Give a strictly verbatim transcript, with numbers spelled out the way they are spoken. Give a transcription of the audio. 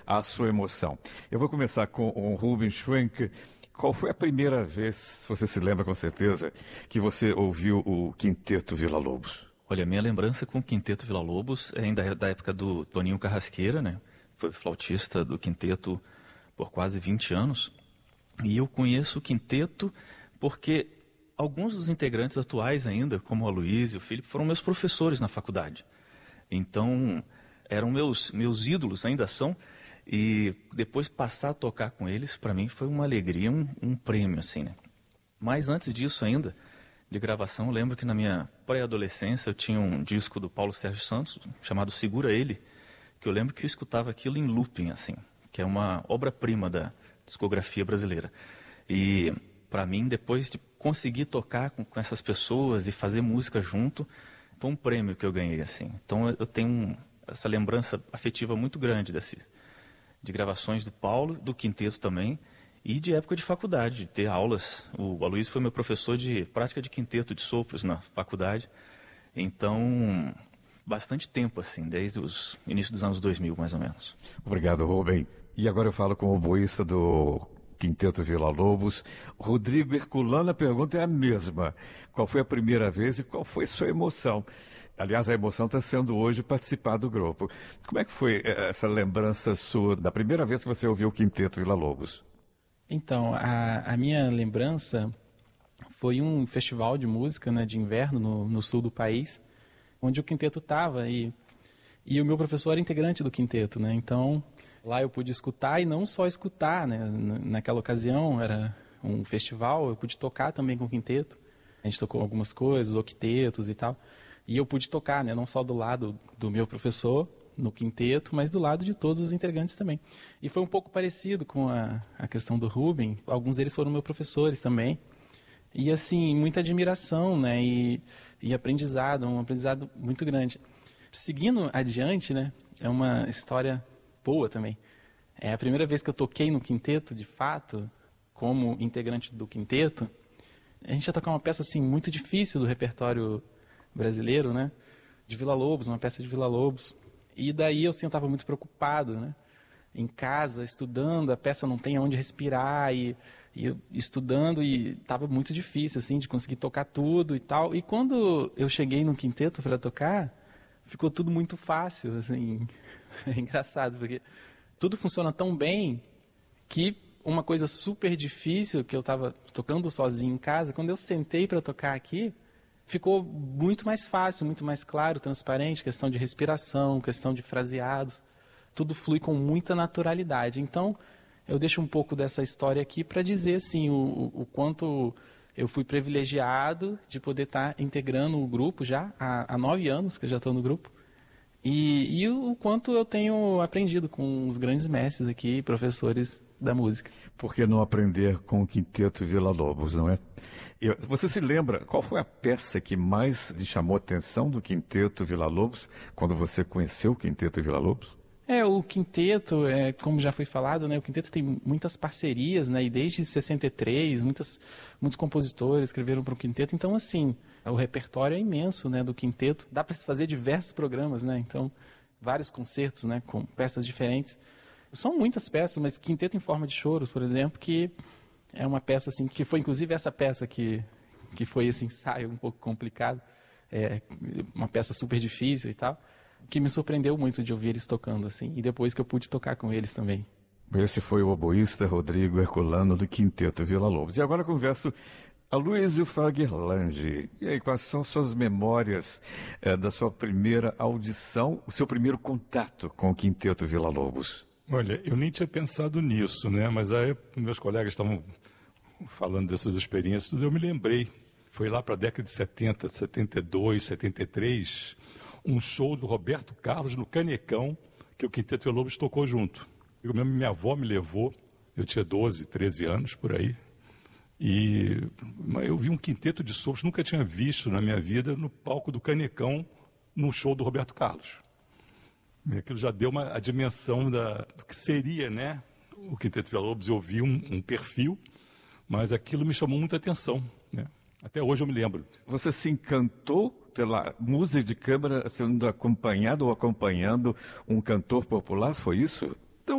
a sua emoção. Eu vou começar com o Rubem Schwenk. Qual foi a primeira vez, você se lembra com certeza, que você ouviu o Quinteto Villa-Lobos? Olha, minha lembrança com o Quinteto Villa-Lobos é ainda da época do Toninho Carrasqueira, né? Foi flautista do Quinteto por quase vinte anos. E eu conheço o Quinteto porque alguns dos integrantes atuais ainda, como o Aloysio e o Felipe, foram meus professores na faculdade. Então, eram meus, meus ídolos, ainda são. E depois passar a tocar com eles, para mim, foi uma alegria, um, um prêmio, assim, né? Mas antes disso ainda, de gravação, eu lembro que na minha pré-adolescência eu tinha um disco do Paulo Sérgio Santos, chamado Segura Ele, que eu lembro que eu escutava aquilo em looping, assim, que é uma obra-prima da discografia brasileira. E, para mim, depois de conseguir tocar com, com essas pessoas e fazer música junto, foi um prêmio que eu ganhei, assim. Então, eu tenho um, essa lembrança afetiva muito grande desse, de gravações do Paulo, do Quinteto também, e de época de faculdade, de ter aulas. O Aloysio foi meu professor de prática de quinteto de sopros na faculdade. Então, bastante tempo, assim, desde os inícios dos anos dois mil, mais ou menos. Obrigado, Rubem. E agora eu falo com o oboísta do Quinteto Villa-Lobos, Rodrigo Herculano. A pergunta é a mesma. Qual foi a primeira vez e qual foi a sua emoção? Aliás, a emoção está sendo hoje participar do grupo. Como é que foi essa lembrança sua da primeira vez que você ouviu o Quinteto Villa-Lobos? Então, a, a minha lembrança foi um festival de música, né, de inverno no, no sul do país, onde o Quinteto estava e, e o meu professor era integrante do Quinteto, né? Então, lá eu pude escutar e não só escutar, né? Naquela ocasião era um festival, eu pude tocar também com o Quinteto. A gente tocou algumas coisas, octetos e tal. E eu pude tocar, né? Não só do lado do meu professor, no Quinteto, mas do lado de todos os integrantes também. E foi um pouco parecido com a, a questão do Rubem. Alguns deles foram meus professores também. E assim, muita admiração, né? E, e aprendizado, um aprendizado muito grande. Seguindo adiante, né? É uma história boa também. É a primeira vez que eu toquei no Quinteto, de fato, como integrante do Quinteto. A gente ia tocar uma peça assim muito difícil do repertório brasileiro, né? De Villa-Lobos, uma peça de Villa-Lobos. E daí eu, assim, eu estava muito preocupado, né? Em casa, estudando, a peça não tem onde respirar, e, e eu estudando, e estava muito difícil, assim, de conseguir tocar tudo e tal. E quando eu cheguei no Quinteto para tocar, ficou tudo muito fácil, assim. É engraçado, porque tudo funciona tão bem que uma coisa super difícil que eu estava tocando sozinho em casa, quando eu sentei para tocar aqui, ficou muito mais fácil, muito mais claro, transparente, questão de respiração, questão de fraseado, tudo flui com muita naturalidade. Então, eu deixo um pouco dessa história aqui para dizer assim, o, o quanto eu fui privilegiado de poder estar tá integrando o grupo já, há, há nove anos que eu já estou no grupo, e, e o quanto eu tenho aprendido com os grandes mestres aqui, professores da música. Por que não aprender com o Quinteto Villa-Lobos, não é? Eu, você se lembra qual foi a peça que mais lhe chamou a atenção do Quinteto Villa-Lobos quando você conheceu o Quinteto Villa-Lobos? É, o Quinteto, é, como já foi falado, né, o Quinteto tem muitas parcerias, né, e desde sessenta e três, muitas, muitos compositores escreveram para o Quinteto, então assim, o repertório é imenso, né, do Quinteto, dá para se fazer diversos programas, né, então vários concertos, né, com peças diferentes. São muitas peças, mas Quinteto em Forma de Choros, por exemplo, que é uma peça assim, que foi inclusive essa peça que, que foi esse ensaio um pouco complicado, é uma peça super difícil e tal, que me surpreendeu muito de ouvir eles tocando assim, e depois que eu pude tocar com eles também. Esse foi o oboísta Rodrigo Herculano do Quinteto Villa-Lobos. E agora converso Aloysio Fragellange. E aí, quais são suas memórias é, da sua primeira audição, o seu primeiro contato com o Quinteto Villa-Lobos? Olha, eu nem tinha pensado nisso, né? Mas aí meus colegas estavam falando das suas experiências, tudo, eu me lembrei. Foi lá para a década de setenta, setenta e dois, setenta e três, um show do Roberto Carlos no Canecão, que o Quinteto Villa-Lobos tocou junto. Eu mesmo, minha avó me levou, eu tinha doze, treze anos por aí, e eu vi um quinteto de sopros, nunca tinha visto na minha vida, no palco do Canecão, num show do Roberto Carlos. Aquilo já deu uma, a dimensão da, do que seria, né? O Quinteto Villa-Lobos. Eu vi um, um perfil, mas aquilo me chamou muita atenção, né? Até hoje eu me lembro. Você se encantou pela música de câmara sendo acompanhado ou acompanhando um cantor popular, foi isso?